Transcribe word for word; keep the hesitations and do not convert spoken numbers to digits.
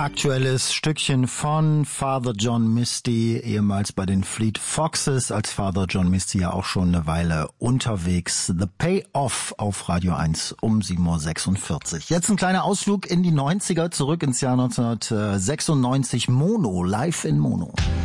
Aktuelles Stückchen von Father John Misty, ehemals bei den Fleet Foxes, als Father John Misty ja auch schon eine Weile unterwegs. The Payoff auf Radio eins um sieben Uhr sechsundvierzig. Jetzt ein kleiner Ausflug in die neunziger, zurück ins Jahr neunzehnhundertsechsundneunzig. Mono, live in Mono.